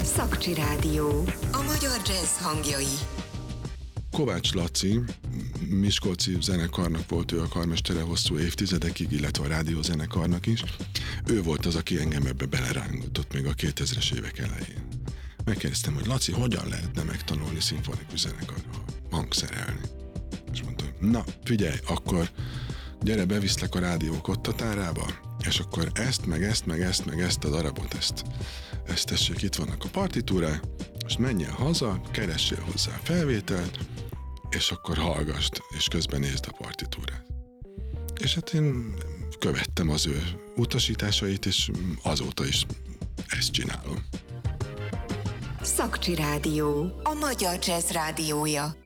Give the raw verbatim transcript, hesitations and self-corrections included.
Szakcsi Rádió. A magyar jazz hangjai. Kovács Laci, miskolci zenekarnak volt ő a karmestere hosszú évtizedekig, illetve a rádiózenekarnak is. Ő volt az, aki engem ebbe belerángatott még a kétezres évek elején. Megkérdeztem, hogy Laci, hogyan lehetne megtanulni szimfonikus zenekarra hangszerelni? És mondta, na figyelj, akkor gyere, beviszlek a rádió kottatárába, és akkor ezt, meg ezt, meg ezt, meg ezt a darabot, ezt, ezt tessék, itt vannak a partitúrák, most menjél haza, keressél hozzá felvételt, és akkor hallgasd, és közben nézd a partitúrát. És hát én követtem az ő utasításait, és azóta is ezt csinálom. Szakcsi Rádió. A magyar jazz rádiója.